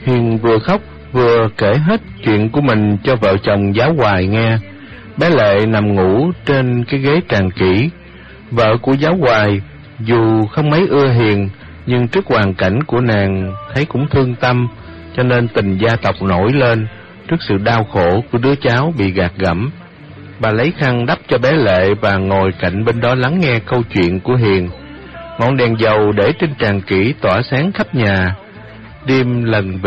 Hiền vừa khóc vừa kể hết chuyện của mình cho vợ chồng Giáo Hoài nghe. Bé Lệ nằm ngủ trên cái ghế tràn kỹ. Vợ của Giáo Hoài dù không mấy ưa Hiền, nhưng trước hoàn cảnh của nàng thấy cũng thương tâm, cho nên tình gia tộc nổi lên trước sự đau khổ của đứa cháu bị gạt gẫm. Bà lấy khăn đắp cho bé Lệ và ngồi cạnh bên đó lắng nghe câu chuyện của Hiền. Ngọn đèn dầu để trên tràn kỹ tỏa sáng khắp nhà. Đêm lần